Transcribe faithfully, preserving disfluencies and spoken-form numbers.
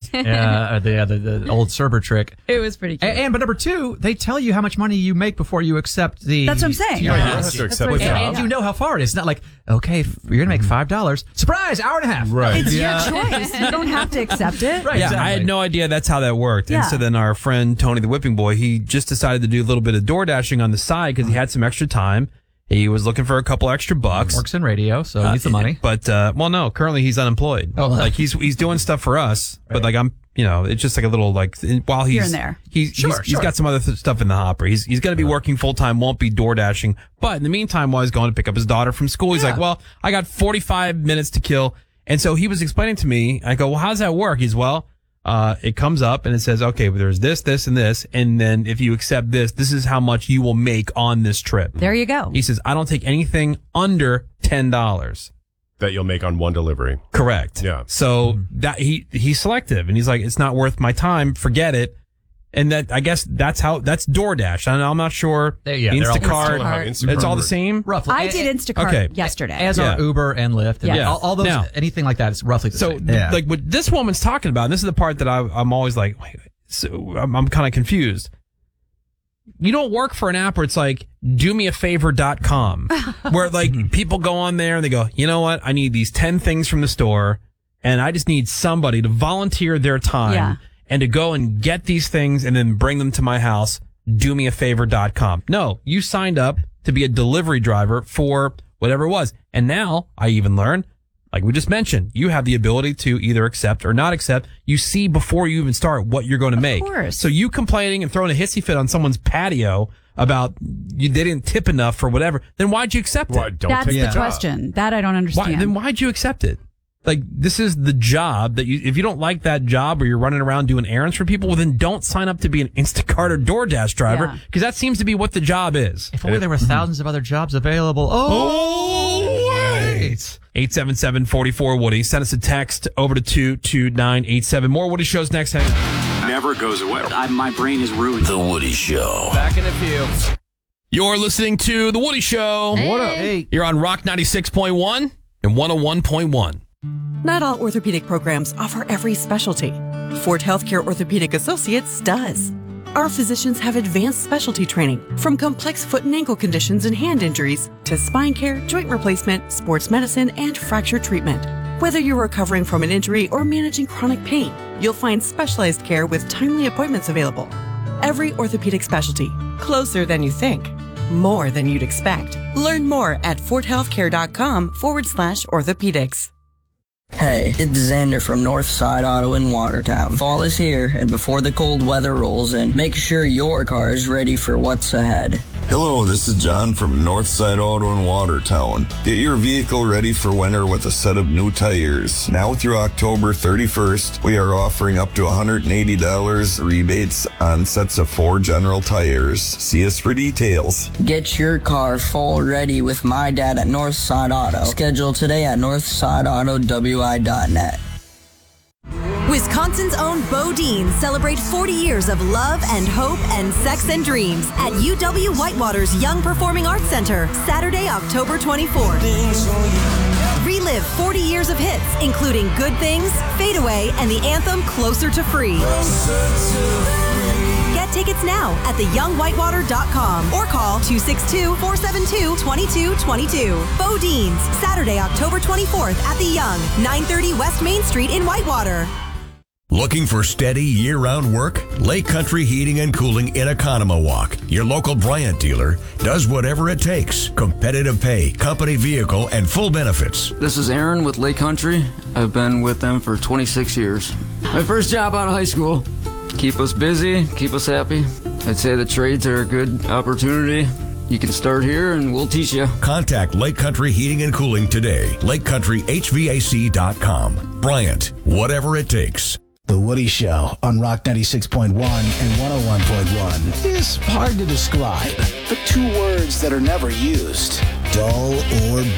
uh, the, uh, the the old Cerber trick. It was pretty cute. And, and but number two, they tell you how much money you make before you accept the. That's what I'm saying. Yeah, Yeah. you have to accept it. And, and you know how far it is. It's not like, okay, you're gonna make five dollars. Surprise, hour and a half. Right. It's Yeah. your choice. You don't have to accept it. Right. Yeah, exactly. I had no idea that's how that worked. Yeah. And so then our friend Tony the Whipping Boy, he just decided to do a little bit of door dashing on the side because he had some extra time. He was looking for a couple extra bucks. Works in radio, so he needs the money. But uh, well, no, currently he's unemployed. Oh, like he's he's doing stuff for us, Right. but like I'm, you know, it's just like a little like while he's Here and there. He's Sure, he's, sure. he's got some other th- stuff in the hopper. He's he's going to be working full time, won't be door dashing. But in the meantime, while he's going to pick up his daughter from school, he's Yeah. like, well, I got forty-five minutes to kill, and so he was explaining to me. I go, well, how does that work? He's well. Uh, it comes up and it says, okay, well, there's this, this, and this. And then if you accept this, this is how much you will make on this trip. There you go. He says, I don't take anything under ten dollars. That you'll make on one delivery. Correct. Yeah. So that he, he's selective and he's like, it's not worth my time. Forget it. And that, I guess that's how, that's DoorDash. I know, I'm not sure. They- yeah, they're all- Instacart. Still how Instacart It's all the works. same. Roughly. I And- did Instacart Okay. yesterday. As Yeah. are Uber and Lyft. And Yes. all, all those, Now- anything like that is roughly the So, same. th- like what this woman's talking about, and this is the part that I, I'm always like, wait, so I'm, I'm kind of confused. You don't work for an app where it's like, do me a favor dot com, where like people go on there and they go, you know what? I need these ten things from the store and I just need somebody to volunteer their time Yeah. and to go and get these things and then bring them to my house. do me a favor dot com. No, you signed up to be a delivery driver for whatever it was. And now I even learned, like we just mentioned, you have the ability to either accept or not accept. You see before you even start what you're going to make. course. So you complaining and throwing a hissy fit on someone's patio about you they didn't tip enough for whatever, then why'd you accept Why, it? don't That's take the the job. question. That I don't Why, understand. then why'd you accept it? Like, this is the job that you, if you don't like that job or you're running around doing errands for people, well, then don't sign up to be an Instacart or DoorDash driver Yeah. because that seems to be what the job is. If only there were thousands of other jobs available. Oh, wait. eight seven seven, four four, Woody. Send us a text over to two two nine eight seven. More Woody Shows next. Hang on. Never goes away. I, my brain is ruined. The Woody Show. Back in a few. You're listening to The Woody Show. What up? Hey. You're on Rock ninety-six point one and one oh one point one. Not all orthopedic programs offer every specialty. Fort Healthcare Orthopedic Associates does. Our physicians have advanced specialty training, from complex foot and ankle conditions and hand injuries to spine care, joint replacement, sports medicine, and fracture treatment. Whether you're recovering from an injury or managing chronic pain, you'll find specialized care with timely appointments available. Every orthopedic specialty, closer than you think, more than you'd expect. Learn more at forthealthcare.com forward slash orthopedics. Hey, it's Xander from Northside Auto in Watertown. Fall is here, and before the cold weather rolls in, make sure your car is ready for what's ahead. Hello, this is John from Northside Auto in Watertown. Get your vehicle ready for winter with a set of new tires. Now through October thirty-first, we are offering up to one hundred eighty dollars rebates on sets of four General tires. See us for details. Get your car full ready with my dad at Northside Auto. Schedule today at northside auto w i dot net. Wisconsin's own Bodine celebrate forty years of love and hope and sex and dreams at U W Whitewater's Young Performing Arts Center, Saturday, October twenty-fourth. Relive forty years of hits, including Good Things, Fade Away, and the anthem Closer to Free. Get tickets now at the young whitewater dot com or call two six two, four seven two, two two two two. Bodine's, Saturday, October twenty-fourth at the Young, nine thirty West Main Street in Whitewater. Looking for steady year-round work? Lake Country Heating and Cooling in Economawalk, your local Bryant dealer, does whatever it takes. Competitive pay, company vehicle, and full benefits. This is Aaron with Lake Country. I've been with them for twenty-six years. My first job out of high school. Keep us busy, keep us happy. I'd say the trades are a good opportunity. You can start here and we'll teach you. Contact Lake Country Heating and Cooling today. lake country h v a c dot com. Bryant, whatever it takes. The Woody Show on Rock ninety-six point one and one oh one point one is hard to describe, but two words that are never used: dull or